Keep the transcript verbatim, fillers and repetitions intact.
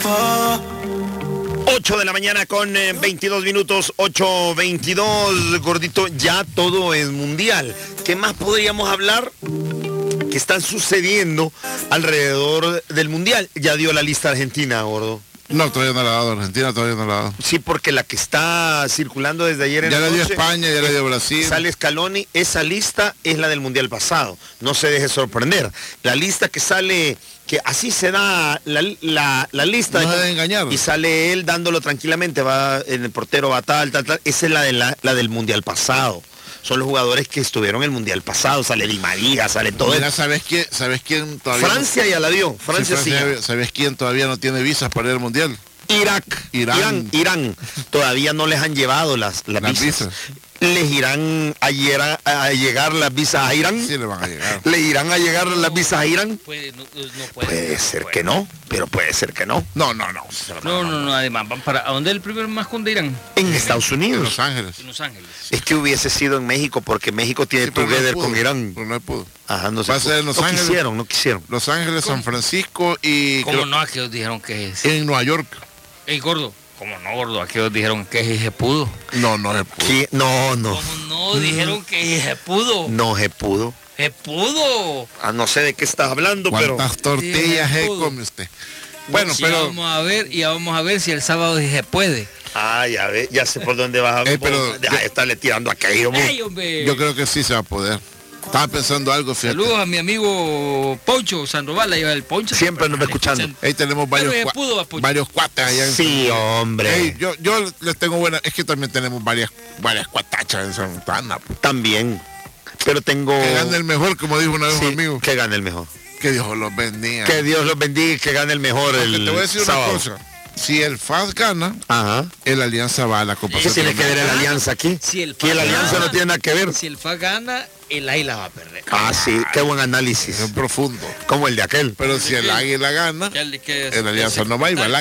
ocho de la mañana con eh, veintidós minutos, ocho veintidós, gordito, ya todo es mundial. ¿Qué más podríamos hablar que están sucediendo alrededor del mundial? Ya dio la lista Argentina, gordo. No, todavía no la ha dado Argentina, todavía no la ha dado. Sí, porque la que está circulando desde ayer en ya la la dio noche, España, ya la dio Brasil. Sale Scaloni, esa lista es la del mundial pasado. No se deje sorprender. La lista que sale, que así se da la, la, la lista. No de, de engañar. Y sale él dándolo tranquilamente, va, en el portero va tal, tal, tal. Esa es la, de la, la del mundial pasado. Son los jugadores que estuvieron en el mundial pasado, sale Di María, sale todo. Mira, ¿sabes quién, ¿sabes quién todavía? Francia ya la dio, Francia sí. Francia, ¿sabes quién todavía no tiene visas para ir al mundial? Irak, Irán. Irán, Irán, todavía no les han llevado las, las, Las visas. visas. ¿Les irán a, llegar, a llegar las visas a Irán? Sí, le van a llegar. ¿Le irán a llegar No, las visas a Irán? Puede, no, no puede, Puede no ser puede. que no, pero puede ser que no. No, no, no. No, no, no, además, van para, ¿a dónde es el primer más con de Irán? En Estados En Unidos. Los Ángeles. En Los Ángeles. Es que hubiese sido en México, porque México tiene Sí, pero no together pudo, con Irán. pero no pudo. Ajá, no Va a se ser en Los no Ángeles. quisieron, no quisieron. Los Ángeles, San Francisco y... ¿Cómo creo- no? Aquellos dijeron que es. En Nueva York. Ey, gordo. ¿Cómo no, gordo? Aquellos dijeron que es se pudo. No, no se pudo. ¿Qué? No, no, ¿Cómo no? Dijeron que se pudo. no se pudo. Se pudo. Ah, no sé de qué estás hablando, pero... ¿Cuántas tortillas Sí, se pudo. come usted? Bueno, Sí, pero... vamos a ver, y vamos a ver si el sábado sí se puede. Ah, ya ve, ya sé por dónde vas a... Eh, pero- Deja de estarle tirando a aquello. ¡Ey, hombre! Yo creo que sí se va a poder. Estaba pensando algo, fíjate. Saludos a mi amigo Poncho Sandoval, ahí va el Poncho. Siempre nos va escuchando. Ahí tenemos varios, Pero se cua- pudo, va, Poncho. varios cuates allá en Sí, hombre. Ey, yo, yo les tengo buena, es que también tenemos varias, varias cuatachas en Santana. Pues. También. Pero tengo... Que gane el mejor, como dijo una vez Sí, un amigo. que gane el mejor. Que Dios los bendiga. Que Dios los bendiga y que gane el mejor Porque el te voy a decir sábado. una cosa. Si el F A S gana, Ajá. el Alianza va a la Copa ¿Qué tiene que ver el Centroamericana. Alianza aquí? Si el Que el F A S Alianza gana, no tiene nada que ver. Si el F A gana, el Águila va a perder. Ah, sí, qué buen análisis. Es profundo. Como el de aquel. Pero si el Águila gana, Ya le queda- el Alianza no va y va al